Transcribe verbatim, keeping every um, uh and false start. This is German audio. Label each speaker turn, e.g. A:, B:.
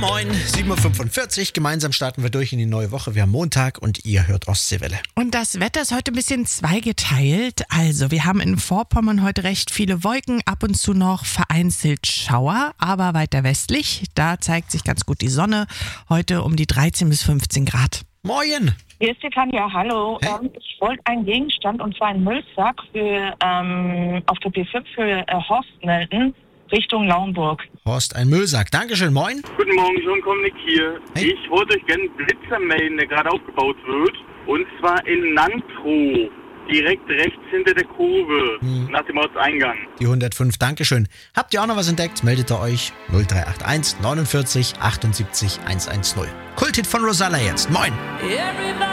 A: moin, sieben Uhr fünfundvierzig. Gemeinsam starten wir durch in die neue Woche. Wir haben Montag und ihr hört Ostseewelle.
B: Und das Wetter ist heute ein bisschen zweigeteilt. Also, wir haben in Vorpommern heute recht viele Wolken, ab und zu noch vereinzelt Schauer, aber weiter westlich, da zeigt sich ganz gut die Sonne. Heute um die dreizehn bis fünfzehn Grad.
A: Moin!
C: Hier ist die Tanja, hallo.
A: Hey.
C: Ähm, ich wollte einen Gegenstand, und zwar einen Müllsack für ähm, auf der B fünf für äh, Horst melden, Richtung Lauenburg.
A: Horst, ein Müllsack. Dankeschön, moin.
D: Guten Morgen, John Komnik hier.
A: Hey.
D: Ich wollte euch gerne einen Blitzer melden, der gerade aufgebaut wird. Und zwar in Nantrow, direkt rechts hinter der Kurve,
A: Hm.
D: nach dem Ortseingang.
A: Die hundertfünf, Dankeschön. Habt ihr auch noch was entdeckt? Meldet ihr euch null drei acht eins neunundvierzig achtundsiebzig hundertzehn. Kulthit von Rosalla jetzt. Moin.